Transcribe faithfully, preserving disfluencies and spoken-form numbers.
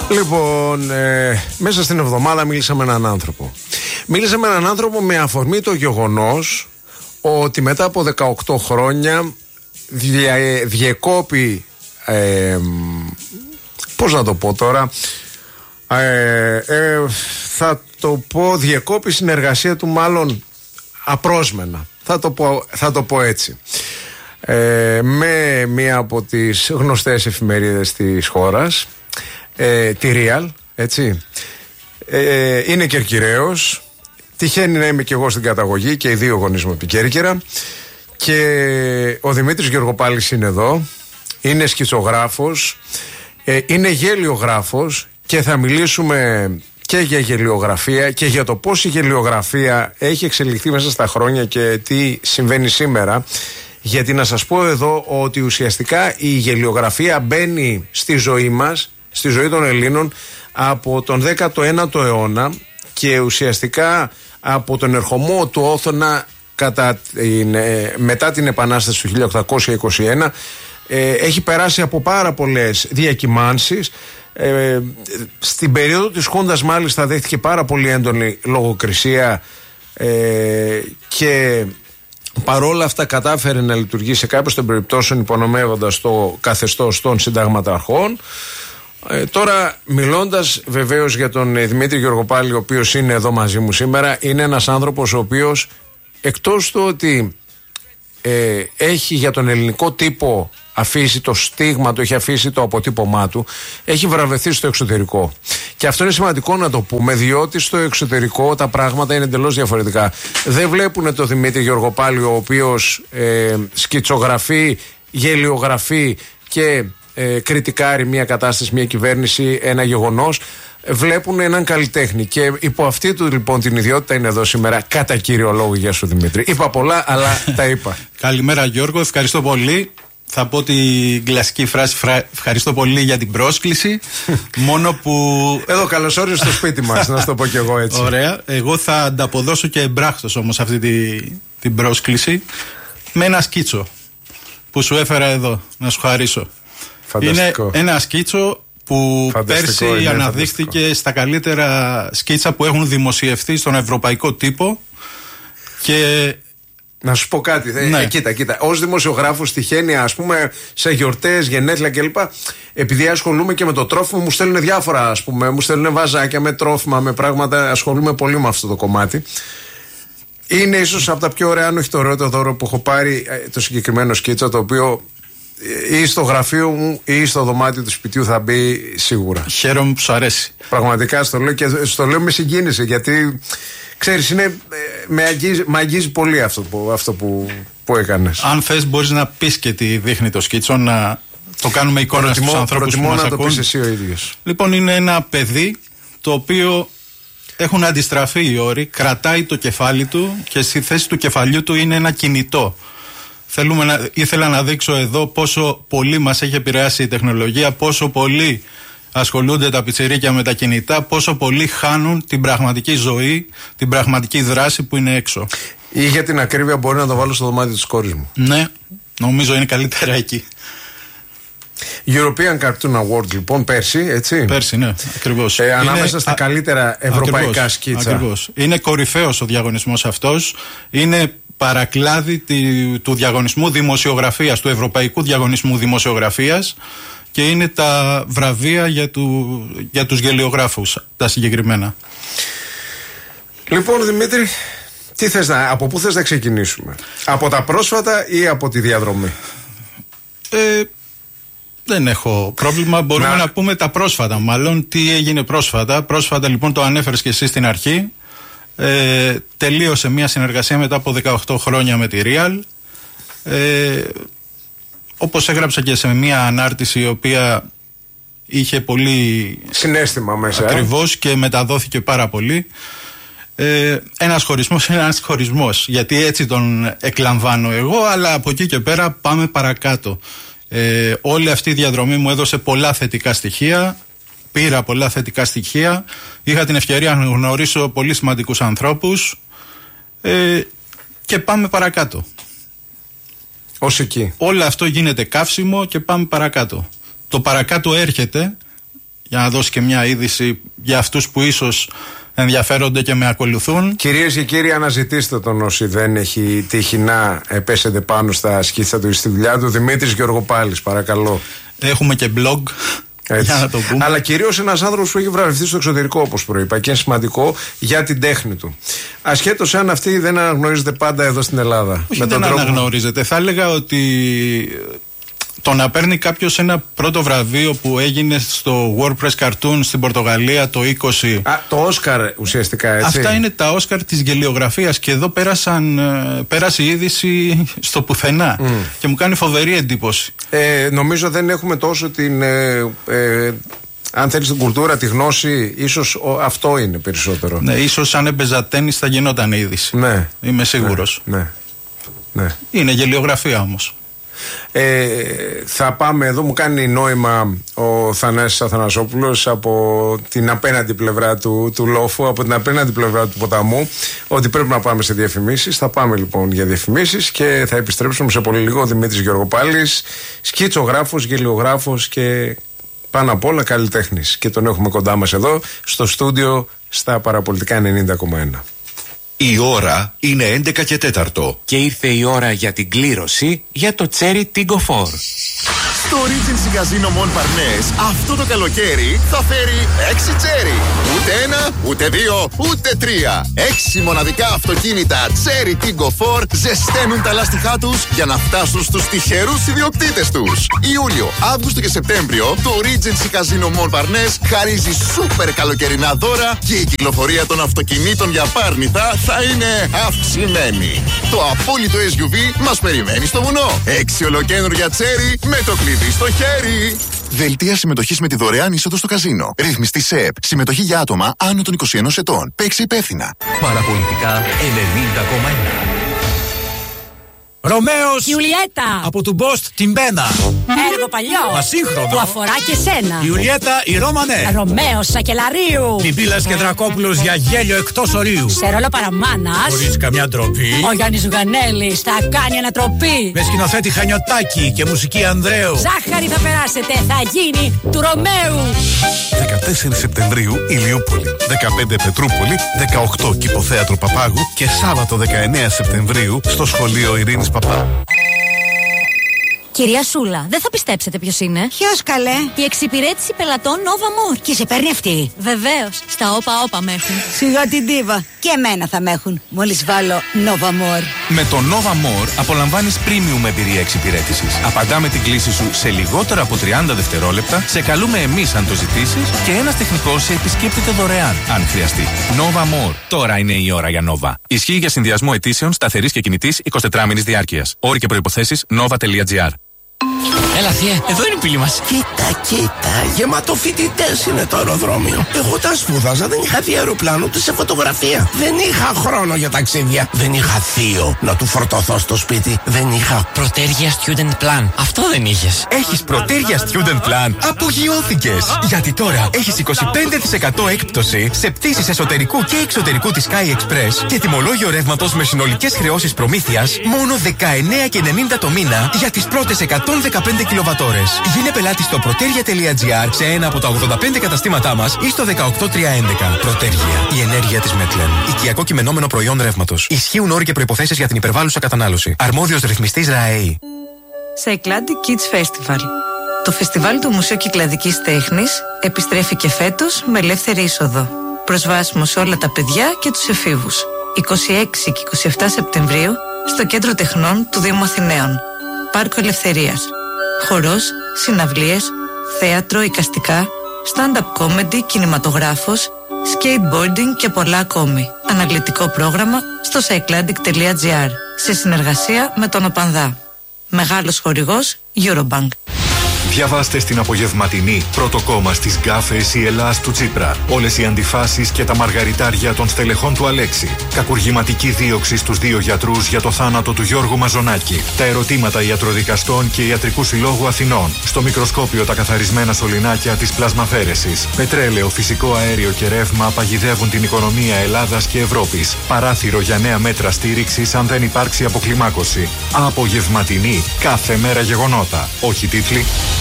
Λοιπόν, ε, μέσα στην εβδομάδα μίλησα με έναν άνθρωπο. Μίλησα με έναν άνθρωπο με αφορμή το γεγονός ότι μετά από δεκαοκτώ χρόνια δια, διεκόπη, ε, πώς να το πω τώρα, ε, ε, θα το πω διεκόπη συνεργασία του μάλλον απρόσμενα. Θα το πω, θα το πω έτσι. Ε, με μία από τις γνωστές εφημερίδες της χώρας, ε, τη Real, έτσι. Ε, είναι Κερκυραίος. Τυχαίνει να είμαι και εγώ στην καταγωγή και οι δύο γονείς μου επί Κέρκυρα. Και ο Δημήτρης Γεωργοπάλης είναι εδώ. Είναι σκητσογράφος, ε, είναι γελιογράφος και θα μιλήσουμε και για γελιογραφία και για το πώς η γελιογραφία έχει εξελιχθεί μέσα στα χρόνια και τι συμβαίνει σήμερα. Γιατί να σας πω εδώ ότι ουσιαστικά η γελιογραφία μπαίνει στη ζωή μας, στη ζωή των Ελλήνων από τον δέκατο ένατο αιώνα και ουσιαστικά από τον ερχομό του Όθωνα κατά την, ε, μετά την Επανάσταση του χίλια οκτακόσια είκοσι ένα ε, έχει περάσει από πάρα πολλές διακυμάνσεις. Ε, στην περίοδο της Χούντας μάλιστα δέχτηκε πάρα πολύ έντονη λογοκρισία ε, και παρόλα αυτά κατάφερε να λειτουργεί σε κάποιες των περιπτώσεων υπονομεύοντας το καθεστώς των συνταγματαρχών. Ε, τώρα μιλώντας βεβαίως για τον ε, Δημήτρη Γεωργοπάλη, ο οποίος είναι εδώ μαζί μου σήμερα, είναι ένας άνθρωπος ο οποίος εκτός του ότι ε, έχει για τον ελληνικό τύπο αφήσει το στίγμα του, έχει αφήσει το αποτύπωμά του, έχει βραβευθεί στο εξωτερικό. Και αυτό είναι σημαντικό να το πούμε, διότι στο εξωτερικό τα πράγματα είναι εντελώς διαφορετικά. Δεν βλέπουν το Δημήτρη Γεωργοπάλη, ο οποίος ε, σκητσογραφεί, γελιογραφεί και ε, κριτικάρει μια κατάσταση, μια κυβέρνηση, ένα γεγονός. Βλέπουν έναν καλλιτέχνη και υπό αυτή του λοιπόν την ιδιότητα είναι εδώ σήμερα κατά κύριο λόγο. Γεια σου Δημήτρη. Είπα πολλά αλλά τα είπα. Καλημέρα Γιώργο, ευχαριστώ πολύ. Θα πω την κλασική φράση ευχαριστώ πολύ για την πρόσκληση. Μόνο που... Εδώ καλώς όρισες στο σπίτι μας, να σου το πω κι εγώ έτσι. Ωραία, εγώ θα ανταποδώσω και εμπράκτος όμως αυτή τη, την πρόσκληση με ένα σκίτσο που σου έφερα εδώ να σου χαρίσω. Φανταστικό. Είναι ένα σκίτσο που Φανταστικό, πέρσι είναι, αναδείχθηκε φανταστικό. στα καλύτερα σκίτσα που έχουν δημοσιευτεί στον ευρωπαϊκό τύπο. Και να σου πω κάτι. Ναι. Ε, κοίτα, κοίτα. Ως δημοσιογράφος τυχαίνει, ας πούμε, σε γιορτές, γενέθλια κλπ. Επειδή ασχολούμαι και με το τρόφιμο, μου στέλνουν διάφορα, ας πούμε. Μου στέλνουν βαζάκια με τρόφιμα, με πράγματα. Ασχολούμαι πολύ με αυτό το κομμάτι. Είναι ίσως από τα πιο ωραία, αν όχι το ωραιότερο δώρο που έχω πάρει, το συγκεκριμένο σκίτσα, το οποίο ή στο γραφείο μου ή στο δωμάτιο του σπιτιού θα μπει σίγουρα. Χαίρομαι που σου αρέσει. Πραγματικά στο λέω και στο λέω με συγκίνηση, γιατί ξέρεις, είναι, με, αγγίζει, με αγγίζει πολύ αυτό που, αυτό που, που έκανες. Αν θες μπορείς να πεις και τι δείχνει το σκίτσο, να το κάνουμε εικόνα στους ανθρώπους που μας ακούν. Προτιμώ να το πεις εσύ ο ίδιος. Λοιπόν, είναι ένα παιδί το οποίο έχουν αντιστραφεί οι όροι, κρατάει το κεφάλι του και στη θέση του κεφαλιού του είναι ένα κινητό. Θέλουμε να, ήθελα να δείξω εδώ πόσο πολύ μας έχει επηρεάσει η τεχνολογία, πόσο πολύ ασχολούνται τα πιτσιρίκια με τα κινητά, πόσο πολύ χάνουν την πραγματική ζωή, την πραγματική δράση που είναι έξω. Ή για την ακρίβεια μπορεί να το βάλω στο δωμάτιο της κόρης μου. Ναι, νομίζω είναι καλύτερα εκεί. European Cartoon Award λοιπόν πέρσι, έτσι. Πέρσι, ναι, ακριβώς. Ε, ανάμεσα είναι, στα α, καλύτερα ευρωπαϊκά ακριβώς, σκίτσα. Ακριβώς. Είναι κορυφαίος ο διαγωνισμός αυτός. Είναι παρακλάδι του διαγωνισμού δημοσιογραφίας, του Ευρωπαϊκού Διαγωνισμού Δημοσιογραφίας, και είναι τα βραβεία για, του, για τους γελιογράφους, τα συγκεκριμένα. Λοιπόν Δημήτρη, τι θες να, από πού θες να ξεκινήσουμε? Από τα πρόσφατα ή από τη διαδρομή? Ε, δεν έχω πρόβλημα, μπορούμε να... να πούμε τα πρόσφατα μάλλον. Τι έγινε πρόσφατα? Πρόσφατα λοιπόν, το ανέφερες και εσύ στην αρχή, ε, τελείωσε μια συνεργασία μετά από δεκαοκτώ χρόνια με τη Real. ε, Όπως έγραψα και σε μια ανάρτηση η οποία είχε πολύ συναίσθημα μέσα, ακριβώς, και μεταδόθηκε πάρα πολύ. Ε, ένας χωρισμός είναι ένας χωρισμός, γιατί έτσι τον εκλαμβάνω εγώ, αλλά από εκεί και πέρα πάμε παρακάτω. Ε, όλη αυτή η διαδρομή μου έδωσε πολλά θετικά στοιχεία, πήρα πολλά θετικά στοιχεία, είχα την ευκαιρία να γνωρίσω πολύ σημαντικούς ανθρώπους, ε, και πάμε παρακάτω. Ως εκεί. Όλο αυτό γίνεται καύσιμο και πάμε παρακάτω. Το παρακάτω έρχεται, για να δώσει και μια είδηση για αυτούς που ίσως ενδιαφέρονται και με ακολουθούν. Κυρίες και κύριοι, αναζητήστε τον όσοι δεν έχει τύχει να πέσετε πάνω στα σκίθα του ή στη δουλειά του. Δημήτρης Γεωργοπάλης, παρακαλώ. Έχουμε και blog. Για να το πούμε. Αλλά κυρίως ένας άνθρωπος που έχει βραβευτεί στο εξωτερικό, όπως προείπα, και είναι σημαντικό για την τέχνη του. Ασχέτως αν αυτή δεν αναγνωρίζεται πάντα εδώ στην Ελλάδα. Όχι, δεν τρόπο... αναγνωρίζεται. Θα έλεγα ότι το να παίρνει κάποιος ένα πρώτο βραβείο που έγινε στο WordPress Cartoon στην Πορτογαλία το είκοσι. Α, το Όσκαρ ουσιαστικά, έτσι. Αυτά είναι τα Όσκαρ της γελιογραφίας και εδώ πέρασαν, πέρασε η είδηση στο πουθενά. Mm. Και μου κάνει φοβερή εντύπωση. Ε, νομίζω δεν έχουμε τόσο την. Ε, ε, αν θέλεις την κουλτούρα, τη γνώση, ίσως ο, αυτό είναι περισσότερο. Ναι, ίσως αν έπαιζα τένις θα γινόταν είδηση. Ναι. Είμαι σίγουρος. Ναι. Ναι. Ναι. Είναι γελιογραφία όμως. Ε, θα πάμε εδώ, μου κάνει νόημα ο Θανάσης Αθανασόπουλος από την απέναντι πλευρά του, του λόφου, από την απέναντι πλευρά του ποταμού, ότι πρέπει να πάμε σε διαφημίσεις. Θα πάμε λοιπόν για διαφημίσεις και θα επιστρέψουμε σε πολύ λίγο. Ο Δημήτρης Γεωργοπάλης, σκητσογράφος, γελιογράφος και πάνω απ' όλα καλλιτέχνης, και τον έχουμε κοντά μας εδώ στο στούντιο στα Παραπολιτικά ενενήντα κόμμα ένα. Η ώρα είναι έντεκα και τέταρτο. Και ήρθε η ώρα για την κλήρωση για το Cherry Tiggo φορ. Στο Regency Casino Montparnasse αυτό το καλοκαίρι θα φέρει έξι Cherry. Ούτε ένα, ούτε δύο, ούτε τρία. Έξι μοναδικά αυτοκίνητα Cherry Tiggo φορ ζεσταίνουν τα λάστιχά τους για να φτάσουν στους τυχερούς ιδιοκτήτες τους. Ιούλιο, Αύγουστο και Σεπτέμβριο το Regency Casino Montparnasse χαρίζει σούπερ καλοκαιρινά δώρα και η κυκλοφορία των αυτοκινήτων για πάρνηθα θα είναι αυξημένη. Το απόλυτο ες γιου βι μας περιμένει στο βουνό. Έξι ολοκαίνουργια Cherry με το κλειδί στο χέρι. Δελτία συμμετοχής με τη δωρεάν είσοδο στο καζίνο. Ρύθμιστη ΣΕΠ. Συμμετοχή για άτομα άνω των είκοσι ενός ετών. Παίξε υπεύθυνα. Παραπολιτικά ενενήντα κόμμα ένα. Ρωμαίος Ιουλιέτα από του Μπόστ την Πένα. Έργο παλιό ασύγχρονο που αφορά και σένα. Ιουλιέτα η Ρώμανε. Ρωμαίος Σακελαρίου. Πιμπίλας και Δρακόπουλος για γέλιο εκτός ορίου. Σε ρόλο παραμάνας, χωρίς καμιά ντροπή, ο Γιάννης Ζουγανέλης θα κάνει ανατροπή. με σκηνοθέτη Χανιωτάκη και μουσική Ανδρέου. Ζάχαρη θα περάσετε, θα γίνει του Ρωμαίου. δεκατέσσερις Σεπτεμβρίου Ηλιούπολη, δεκαπέντε Πετρούπολη, δεκαοκτώ Κηποθέατρο Παπάγου και Σάββατο δεκαεννέα Σεπτεμβρίου στο Σχολείο Ειρήνης Παπά. Κυρία Σούλα, δεν θα πιστέψετε ποιος είναι. Ποιος καλέ? Η εξυπηρέτηση πελατών Nova More. Και σε παίρνει αυτή? Βεβαίως, στα όπα όπα με έχουν. Σιγά την τίβα. Και εμένα θα με έχουν. Μόλις βάλω Nova More. Με το Nova More απολαμβάνεις premium εμπειρία εξυπηρέτησης. Απαντάμε την κλήση σου σε λιγότερα από τριάντα δευτερόλεπτα, σε καλούμε εμείς αν το ζητήσεις και ένας τεχνικός σε επισκέπτεται δωρεάν αν χρειαστεί. Nova More. Τώρα είναι η ώρα για Nova. Ισχύει για συνδυασμό αιτήσεων σταθερής και κινητής εικοσιτετράμηνης διάρκειας. Όροι και προϋποθέσεις nova τελεία τζι άρ. Έλα θεία, εδώ είναι η πύλη μας. Κοίτα, κοίτα, γεμάτο φοιτητές είναι το αεροδρόμιο. Εγώ τα σπούδαζα, δεν είχα δει αεροπλάνο ούτε σε φωτογραφία. Δεν είχα χρόνο για ταξίδια. Δεν είχα θείο να του φορτωθώ στο σπίτι. Δεν είχα Πρωτέργεια Student Plan. Αυτό δεν είχες. Έχεις Πρωτέργεια Student Plan. Απογειώθηκες. Γιατί τώρα έχεις είκοσι πέντε τοις εκατό έκπτωση σε πτήσεις εσωτερικού και εξωτερικού της Sky Express και τιμολόγιο ρεύματος με συνολικές χρεώσεις προμήθειας μόνο δεκαεννέα και ενενήντα το μήνα για τις πρώτες εκατόν δεκαπέντε κιλοβατόρες. Γίνε πελάτη στο πρωτέργεια τελεία τζι άρ σε ένα από τα ογδόντα πέντε καταστήματά μας ή στο δεκαοκτώ τριακόσια έντεκα. Πρωτέργεια. Η ενέργεια της Μέτλεν. Οικιακό κειμενόμενο προϊόν ρεύματος. Ισχύουν όροι και προϋποθέσεις για την υπερβάλλουσα κατανάλωση. Αρμόδιος ρυθμιστής ΡΑΕΗ. Cycladic Kids Festival. Το φεστιβάλ του Μουσείου Κυκλαδικής Τέχνης επιστρέφει και φέτος με ελεύθερη είσοδο. Προσβάσιμο σε όλα τα παιδιά και τους εφήβους. είκοσι έξι και είκοσι επτά Σεπτεμβρίου στο Κέντρο Τεχνών του Δήμου Αθηναίων. Πάρκο Ελευθερίας. Χορός, συναυλίες, θέατρο, εικαστικά, stand-up comedy, κινηματογράφος, skateboarding και πολλά ακόμη. Αναλυτικό πρόγραμμα στο cycladic τελεία τζι άρ σε συνεργασία με τον ΟΠΑΝΔΑ. Μεγάλος χορηγός Eurobank. Διαβάστε στην απογευματινή πρώτο κόμμα στις γκάφες η Ελλάς του Τσίπρα. Όλες οι αντιφάσεις και τα μαργαριτάρια των στελεχών του Αλέξη. Κακουργηματική δίωξη στους δύο γιατρούς για το θάνατο του Γιώργου Μαζονάκη. Τα ερωτήματα ιατροδικαστών και Ιατρικού Συλλόγου Αθηνών. Στο μικροσκόπιο τα καθαρισμένα σωληνάκια της πλασμαφέρεσης. Πετρέλαιο, φυσικό αέριο και ρεύμα παγιδεύουν την οικονομία Ελλάδας και Ευρώπης. Παράθυρο για νέα μέτρα στήριξης αν δεν υπάρξει αποκλιμάκωση. Απογευματινή. Κάθε μέρα γεγονότα. Όχι τίτλοι.